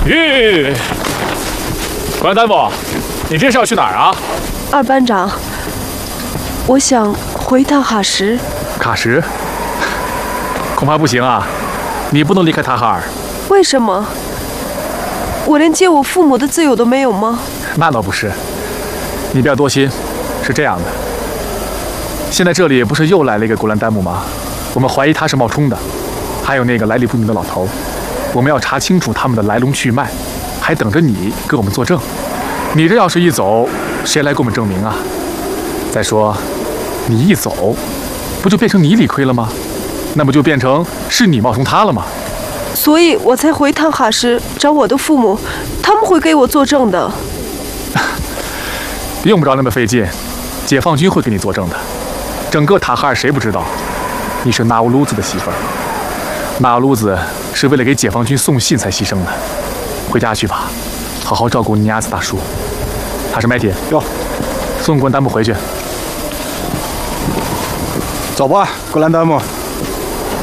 吁！关丹木，你这是要去哪儿啊？ 二班长，我想回趟哈什。 喀什？恐怕不行啊，你不能离开塔哈尔。 为什么？我连见我父母的自由都没有吗？ 那倒不是，你不要多心。是这样的，现在这里不是又来了一个古兰丹木吗？我们怀疑他是冒充的，还有那个来历不明的老头，我们要查清楚他们的来龙去脉，还等着你给我们作证。你这要是一走，谁来给我们证明啊？再说，你一走，不就变成你理亏了吗？那不就变成是你冒充他了吗？ 所以我才回趟哈什找我的父母，他们会给我作证的。 用不着那么费劲，解放军会给你作证的。整个塔哈尔谁不知道你是纳乌鲁兹的媳妇儿？纳乌鲁兹是为了给解放军送信才牺牲的。回家去吧，好好照顾尼亚斯大叔。他是麦铁哟，送古兰丹木回去。 走吧，古兰丹木。